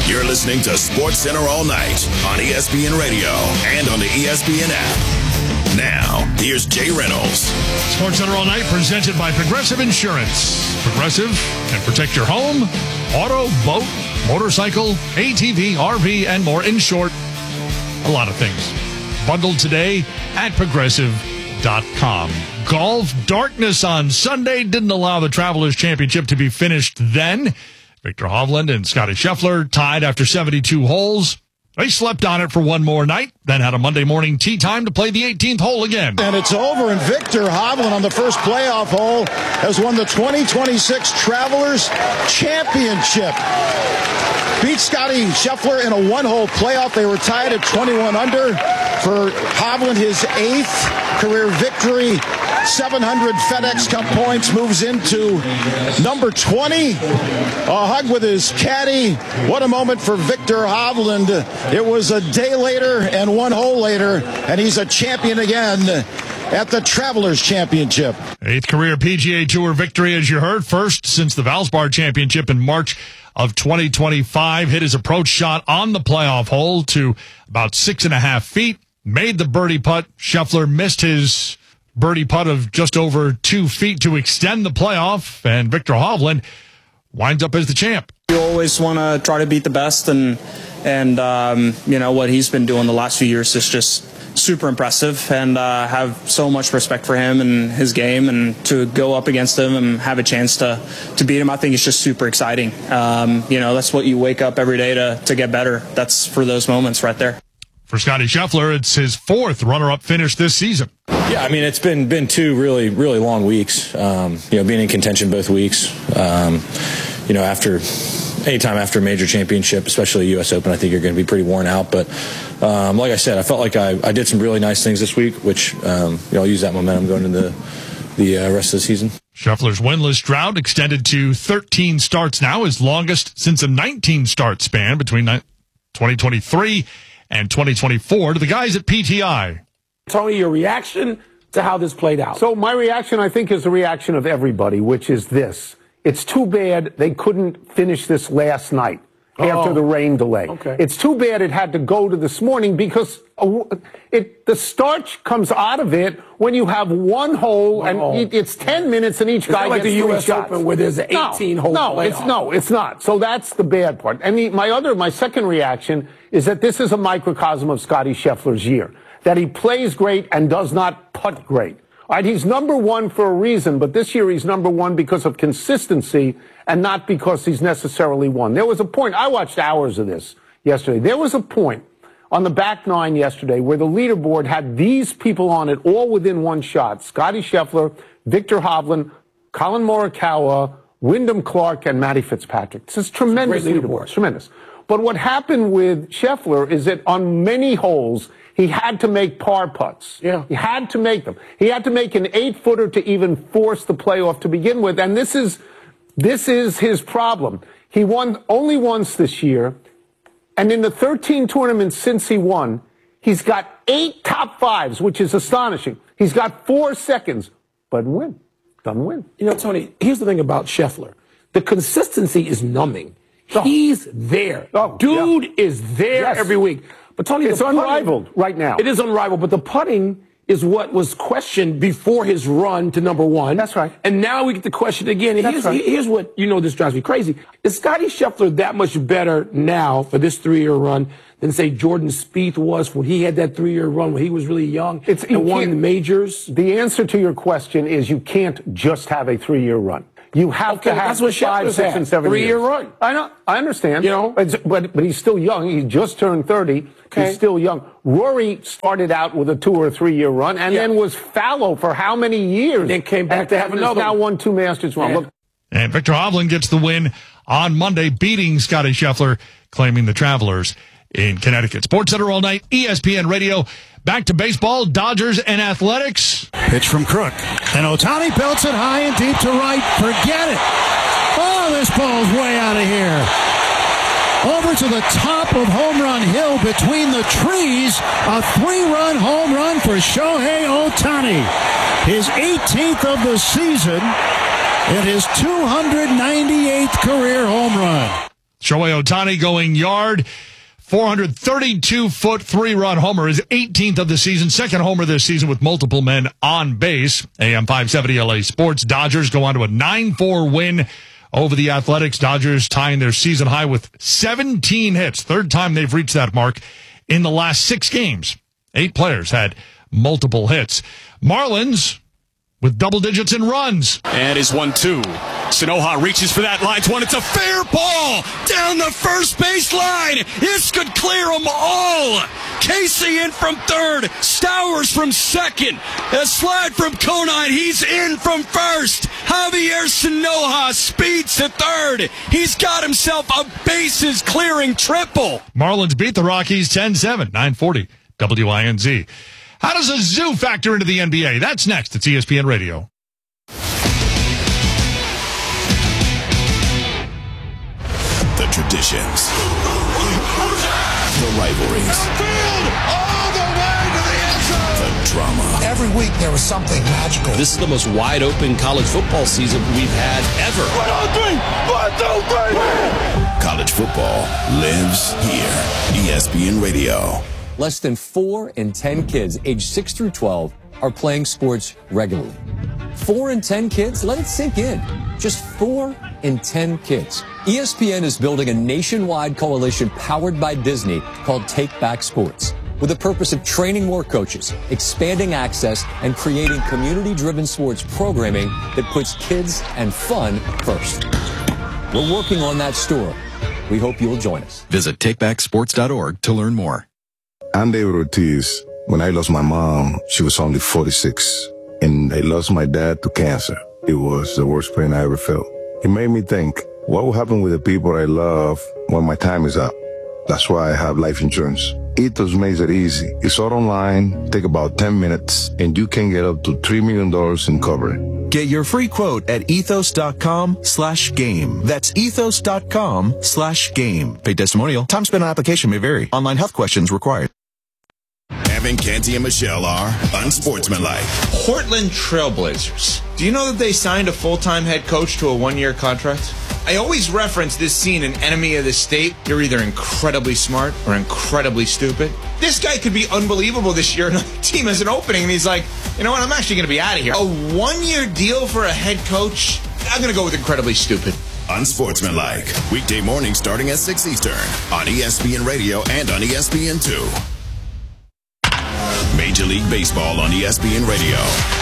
You're listening to Sports Center all night on ESPN Radio and on the ESPN app. Now, here's Jay Reynolds. Sports Center all night presented by Progressive Insurance. Progressive can protect your home, auto, boat, motorcycle, ATV, RV, and more. In short, a lot of things. Bundled today at Progressive.com. Golf darkness on Sunday didn't allow the Travelers Championship to be finished then. Viktor Hovland and Scottie Scheffler tied after 72 holes. They slept on it for one more night, then had a Monday morning tee time to play the 18th hole again. And it's over, and Viktor Hovland on the first playoff hole has won the 2026 Travelers Championship. Beat Scottie Scheffler in a one-hole playoff. They were tied at 21 under. For Hovland, his 8th career victory. 700 FedEx Cup points, moves into number 20. A hug with his caddy. What a moment for Viktor Hovland. It was a day later and one hole later, and he's a champion again at the Travelers Championship. 8th career PGA Tour victory, as you heard. First since the Valspar Championship in March of 2025. Hit his approach shot on the playoff hole to about 6.5 feet. Made the birdie putt. Scheffler missed his birdie putt of just over 2 feet to extend the playoff, and Viktor Hovland winds up as the champ. You always want to try to beat the best, and you know what he's been doing the last few years is just super impressive, and have so much respect for him and his game, and to go up against him and have a chance to beat him, I think it's just super exciting. You know, that's what you wake up every day to get better. That's for those moments right there. For Scottie Scheffler, it's his 4th runner-up finish this season. Yeah, I mean, it's been 2 really, really long weeks. You know, being in contention both weeks. You know, anytime after a major championship, especially U.S. Open, I think you're going to be pretty worn out. But like I said, I felt like I did some really nice things this week, which you know, I'll use that momentum going into the rest of the season. Scheffler's winless drought extended to 13 starts now, his longest since a 19-start span between 2023 and 2024. To the guys at PTI. Tony, your reaction to how this played out? So my reaction, I think, is the reaction of everybody, which is this. It's too bad they couldn't finish this last night after the rain delay. Okay. It's too bad it had to go to this morning because the starch comes out of it when you have one hole and it's 10 minutes and each guy like gets the 3 U.S. shots. Open where there's an 18-hole playoff. It's not. So that's the bad part. And my second reaction is that this is a microcosm of Scottie Scheffler's year. That he plays great and does not putt great. All right, he's number 1 for a reason, but this year he's number 1 because of consistency and not because he's necessarily won. There was a point, I watched hours of this yesterday. There was a point on the back 9 yesterday where the leaderboard had these people on it all within one shot. Scottie Scheffler, Viktor Hovland, Colin Morikawa, Wyndham Clark, and Matty Fitzpatrick. This is tremendous leaderboard. Tremendous. But what happened with Scheffler is that on many holes, he had to make par putts. Yeah. He had to make them. He had to make an 8-footer to even force the playoff to begin with. And this is his problem. He won only once this year. And in the 13 tournaments since he won, he's got 8 top 5s, which is astonishing. He's got 4 seconds, but doesn't win. You know, Tony, here's the thing about Scheffler. The consistency is numbing. He's there. Dude is there every week. But Tony, it's unrivaled right now. It is unrivaled, but the putting is what was questioned before his run to number 1. That's right. And now we get the question again. And here's what, you know, this drives me crazy. Is Scottie Scheffler that much better now for this 3-year run than, say, Jordan Spieth was when he had that 3-year run when he was really young and won the majors? The answer to your question is you can't just have a 3-year run. You have to have 5, 6, and 7 years. 3-year run. I know. I understand. You know, but he's still young. He just turned 30. Okay. He's still young. Rory started out with a 2 or 3-year run and then was fallow for how many years? And then came back to have another. Now won 2 Masters. Look. And Viktor Hovland gets the win on Monday, beating Scottie Scheffler, claiming the Travelers in Connecticut. Sports Center all night, ESPN Radio. Back to baseball, Dodgers and Athletics. Pitch from Crook. And Ohtani belts it high and deep to right. Forget it. Oh, this ball's way out of here. Over to the top of Home Run Hill between the trees. A 3-run home run for Shohei Ohtani. His 18th of the season and his 298th career home run. Shohei Ohtani going yard. 432-foot three-run homer, his 18th of the season, second homer this season with multiple men on base. AM 570 LA Sports. Dodgers go on to a 9-4 win over the Athletics. Dodgers tying their season high with 17 hits. Third time they've reached that mark in the last 6 games. 8 players had multiple hits. Marlins with double digits in runs. And is 1-2. Sanoha reaches for that line one. It's a fair ball down the first base line. This could clear them all. Casey in from third. Stowers from second. A slide from Conine. He's in from first. Javier Sanoha speeds to third. He's got himself a bases clearing triple. Marlins beat the Rockies 10-7, 940 WINZ. How does a zoo factor into the NBA? That's next. It's ESPN Radio. The traditions, the rivalries, all the way to the end zone. the drama. Every week there was something magical. This is the most wide open college football season we've had ever. 1, 2, 3. College football lives here. ESPN Radio. Less than 4 in 10 kids aged 6 through 12 are playing sports regularly. 4 in 10 kids? Let it sink in. Just 4 in 10 kids. ESPN is building a nationwide coalition powered by Disney called Take Back Sports, with the purpose of training more coaches, expanding access, and creating community-driven sports programming that puts kids and fun first. We're working on that story. We hope you'll join us. Visit takebacksports.org to learn more. I'm David Ortiz. When I lost my mom, she was only 46, and I lost my dad to cancer. It was the worst pain I ever felt. It made me think, what will happen with the people I love when my time is up? That's why I have life insurance. Ethos makes it easy. It's all online, take about 10 minutes, and you can get up to $3 million in coverage. Get your free quote at ethos.com/game. That's ethos.com/game. Paid testimonial. Time spent on application may vary. Online health questions required. Evan, Canty, and Michelle are unsportsmanlike. Portland Trailblazers. Do you know that they signed a full-time head coach to a 1-year contract? I always reference this scene in Enemy of the State. You're either incredibly smart or incredibly stupid. This guy could be unbelievable this year. Another team has an opening, and he's like, you know what, I'm actually going to be out of here. A 1-year deal for a head coach? I'm going to go with incredibly stupid. Unsportsmanlike. Weekday mornings starting at 6 Eastern on ESPN Radio and on ESPN2. Major League Baseball on ESPN Radio.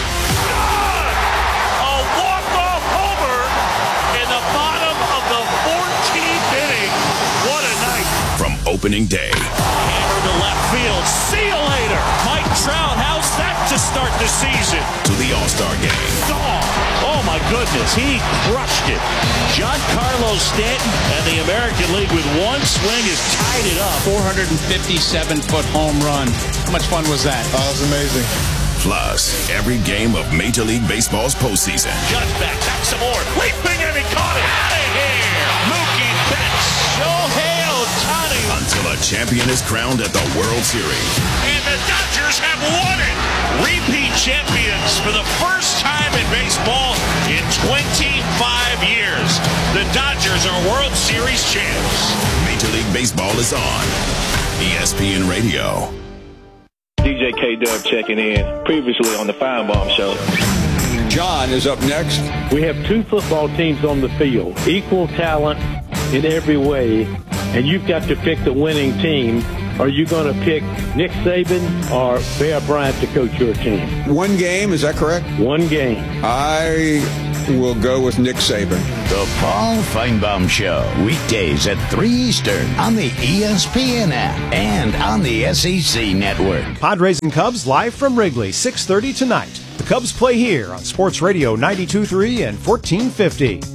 A walk-off homer in the bottom of the 14th inning. What a night. From opening day. Hammer to left field. See you later. Mike Trout, how's that to start the season? To the All-Star Game. Oh, my goodness. He crushed it. Giancarlo Stanton and the American League with one swing has tied it up. 457-foot home run. How much fun was that? Oh, it was amazing. Plus, every game of Major League Baseball's postseason. Judge back some more. Leaping and he caught it. Out of here. Mookie Betts. Shohei Ohtani. Until a champion is crowned at the World Series. And the Dodgers have won it. Repeat champions for the first time in baseball in 25 years. The Dodgers are World Series champs. Major League Baseball is on ESPN Radio. DJ K-Dub checking in, previously on the Firebomb Show. John is up next. We have 2 football teams on the field, equal talent in every way, and you've got to pick the winning team. Are you going to pick Nick Saban or Bear Bryant to coach your team? One game, is that correct? One game. I will go with Nick Saban. The Paul Feinbaum Show, weekdays at 3 Eastern on the ESPN app and on the SEC Network. Padres and Cubs live from Wrigley, 6:30 tonight. The Cubs play here on Sports Radio 92.3 and 1450.